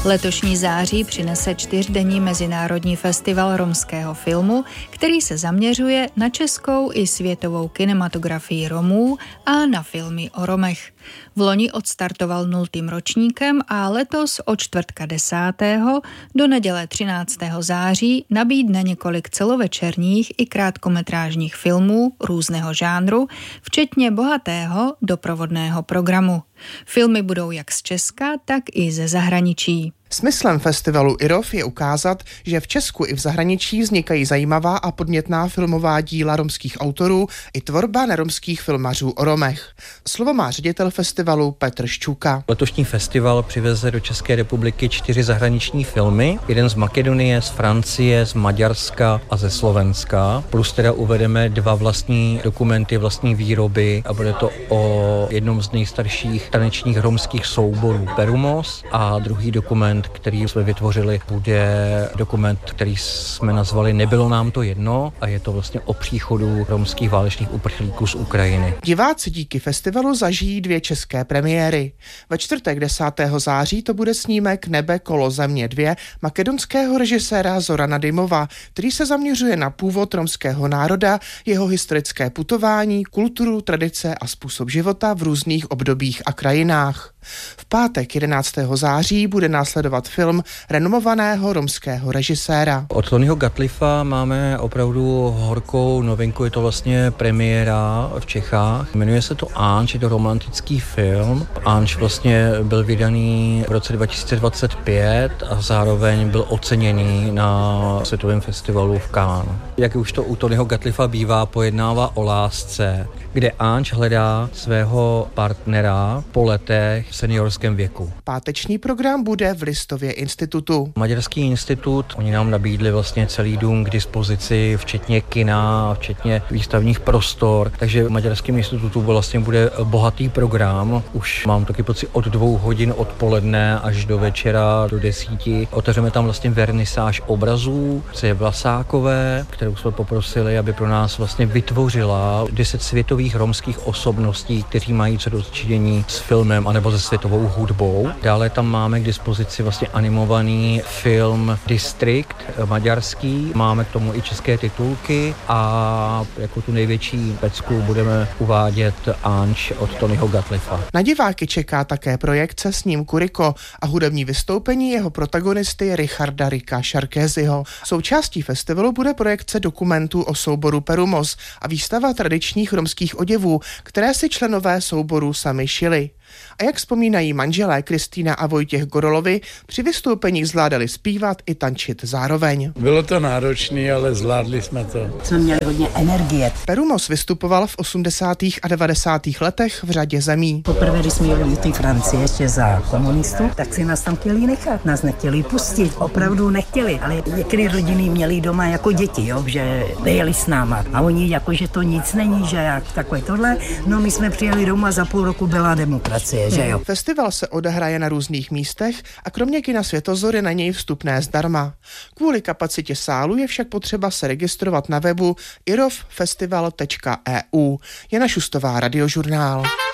Letošní září přinese 4denní mezinárodní festival romského filmu, který se zaměřuje na českou i světovou kinematografii Romů a na filmy o Romech. Vloni odstartoval 0. ročníkem a letos od čtvrtka 10. do neděle 13. září nabídne několik celovečerních i krátkometrážních filmů různého žánru, včetně bohatého doprovodného programu. Filmy budou jak z Česka, tak i ze zahraničí. Smyslem festivalu IROF je ukázat, že v Česku i v zahraničí vznikají zajímavá a podnětná filmová díla romských autorů i tvorba neromských filmařů o Romech. Slovo má ředitel festivalu Petr Ščůka. Letošní festival přiveze do České republiky 4 zahraniční filmy, jeden z Makedonie, z Francie, z Maďarska a ze Slovenska. Plus teda uvedeme 2 vlastní dokumenty, vlastní výroby a bude to o jednom z nejstarších tanečních romských souborů Perumos a druhý dokument, který jsme vytvořili, bude dokument, který jsme nazvali Nebylo nám to jedno a je to vlastně o příchodu romských válečných uprchlíků z Ukrajiny. Diváci díky festivalu zažijí 2 české premiéry. Ve čtvrtek 10. září to bude snímek Nebe kolo země 2 makedonského režiséra Zorana Dymova, který se zaměřuje na původ romského národa, jeho historické putování, kulturu, tradice a způsob života v různých obdobích a krajinách. V pátek 11. září bude následovat film renomovaného romského režiséra. Od Tonyho Gatlifa máme opravdu horkou novinku, je to vlastně premiéra v Čechách. Jmenuje se to Anč, je to romantický film. Anč vlastně byl vydaný v roce 2025 a zároveň byl oceněný na světovém festivalu v Cannes. Jak už to u Tonyho Gatlifa bývá, pojednává o lásce, kde Anč hledá svého partnera po letech v seniorském věku. Páteční program bude v Listově institutu. Maďarský institut, oni nám nabídli vlastně celý dům k dispozici, včetně kina, včetně výstavních prostor, takže v Maďarském institutu vlastně bude bohatý program. Už mám taky pocit od 2 hodin odpoledne až do večera do 10. Otevřeme tam vlastně vernisáž obrazů, co je Vlasákové, kterou jsme poprosili, aby pro nás vlastně vytvořila 10 světových romských osobností, kteří mají co dočinění s filmem anebo se světovou hudbou. Dále tam máme k dispozici vlastně animovaný film District maďarský. Máme k tomu i české titulky a jako tu největší pecku budeme uvádět Anč od Tonyho Gatlifa. Na diváky čeká také projekce snímku Riko a hudební vystoupení jeho protagonisty Richarda Rika Šarkézyho. Součástí festivalu bude projekce dokumentů o souboru Perumos a výstava tradičních romských oděvů, které si členové souboru sami šili. A jak vzpomínají manželé Kristýna a Vojtěch Gorolovi, při vystoupeních zvládali zpívat i tančit zároveň. Bylo to náročné, ale zvládli jsme to. Jsme měli hodně energie. Perumos vystupoval v 80. a 90. letech v řadě zemí. Poprvé, když jsme jeli do té Francie ještě za komunistů, tak si nás tam chtěli nechat, nás nechtěli pustit. Opravdu nechtěli, ale některé rodiny měli doma jako děti, jo, že nejeli s náma. A oni jako, že to nic není, že jak takové tohle. No my jsme přijeli doma, za půl roku byla demokracie, že jo. Festival se odehraje na různých místech a kromě kina Světozor je na něj vstupné zdarma. Kvůli kapacitě sálu je však potřeba se registrovat na webu irofestival.eu. Jana Šustová, Radiožurnál.